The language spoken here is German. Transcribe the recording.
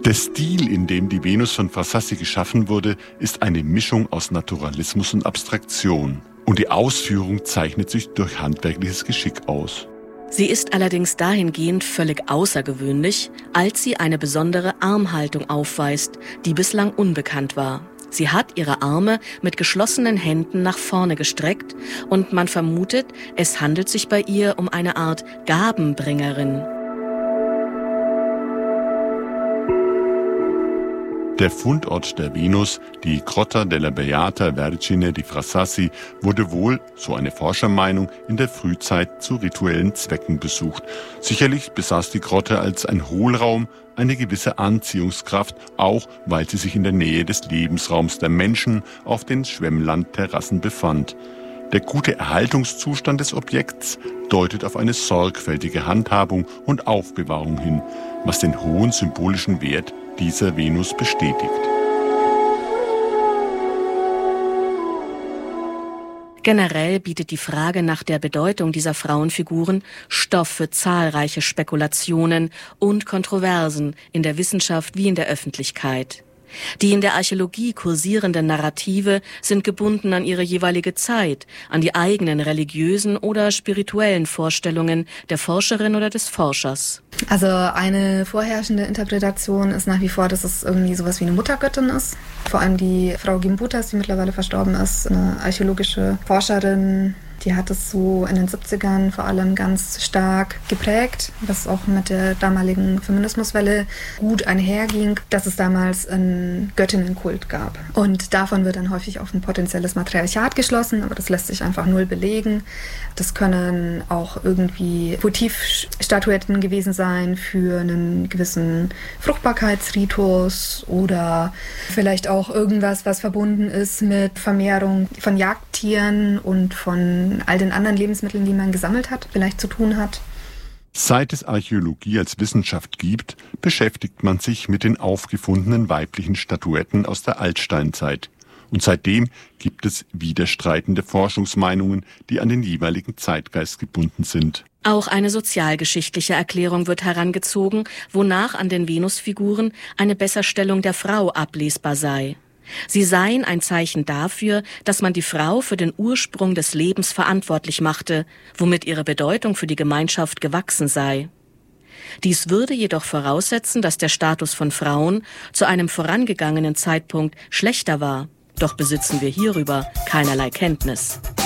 Der Stil, in dem die Venus von Frassassi geschaffen wurde, ist eine Mischung aus Naturalismus und Abstraktion. Und die Ausführung zeichnet sich durch handwerkliches Geschick aus. Sie ist allerdings dahingehend völlig außergewöhnlich, als sie eine besondere Armhaltung aufweist, die bislang unbekannt war. Sie hat ihre Arme mit geschlossenen Händen nach vorne gestreckt und man vermutet, es handelt sich bei ihr um eine Art Gabenbringerin. Der Fundort der Venus, die Grotta della Beata Vergine di Frassassi, wurde wohl, so eine Forschermeinung, in der Frühzeit zu rituellen Zwecken besucht. Sicherlich besaß die Grotte als ein Hohlraum eine gewisse Anziehungskraft, auch weil sie sich in der Nähe des Lebensraums der Menschen auf den Schwemmlandterrassen befand. Der gute Erhaltungszustand des Objekts deutet auf eine sorgfältige Handhabung und Aufbewahrung hin, was den hohen symbolischen Wert dieser Venus bestätigt. Generell bietet die Frage nach der Bedeutung dieser Frauenfiguren Stoff für zahlreiche Spekulationen und Kontroversen in der Wissenschaft wie in der Öffentlichkeit. Die in der Archäologie kursierenden Narrative sind gebunden an ihre jeweilige Zeit, an die eigenen religiösen oder spirituellen Vorstellungen der Forscherin oder des Forschers. Also eine vorherrschende Interpretation ist nach wie vor, dass es irgendwie sowas wie eine Muttergöttin ist. Vor allem die Frau Gimbutas, die mittlerweile verstorben ist, eine archäologische Forscherin, die hat es so in den 70ern vor allem ganz stark geprägt, was auch mit der damaligen Feminismuswelle gut einherging, dass es damals einen Göttinnenkult gab. Und davon wird dann häufig auf ein potenzielles Matriarchat geschlossen, aber das lässt sich einfach null belegen. Das können auch irgendwie Votivstatuetten gewesen sein für einen gewissen Fruchtbarkeitsritus oder vielleicht auch irgendwas, was verbunden ist mit Vermehrung von Jagdtieren und von all den anderen Lebensmitteln, die man gesammelt hat, vielleicht zu tun hat. Seit es Archäologie als Wissenschaft gibt, beschäftigt man sich mit den aufgefundenen weiblichen Statuetten aus der Altsteinzeit. Und seitdem gibt es widerstreitende Forschungsmeinungen, die an den jeweiligen Zeitgeist gebunden sind. Auch eine sozialgeschichtliche Erklärung wird herangezogen, wonach an den Venusfiguren eine Besserstellung der Frau ablesbar sei. Sie seien ein Zeichen dafür, dass man die Frau für den Ursprung des Lebens verantwortlich machte, womit ihre Bedeutung für die Gemeinschaft gewachsen sei. Dies würde jedoch voraussetzen, dass der Status von Frauen zu einem vorangegangenen Zeitpunkt schlechter war. Doch besitzen wir hierüber keinerlei Kenntnis.